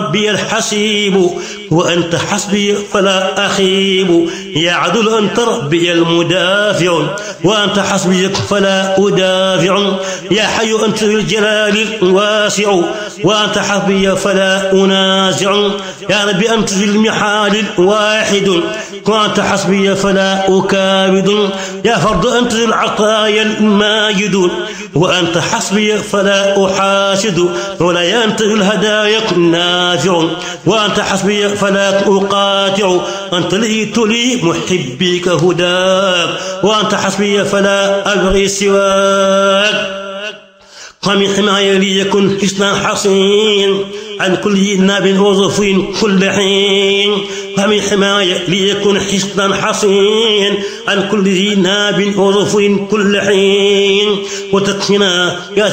ربي الحسيب وأنت حسبي فلا أخيب يا عدل أنت ربي المدافع وأنت حسبي فلا أدافع يا حي أنت ذو الجلال الواسع وأنت حسبي فلا أنازع يا ربي أنت ذو المحال الواحد وأنت حسبي فلا أكابد يا فرد أنت ذو العطايا الماجد وأنت حسبي فلا أحاسد ولا أنت ذو الهدايا النافع وأنت حسبي فلا أقاطع أنت ليت لي محبيك هداك وأنت حسبي فلا أبغي سواك قم حماية ليكن حسنا حصين عن كل ناب وظف كل حين قم حماية ليكن حسنا حصين عن كل ناب وظف كل حين وتقنا يا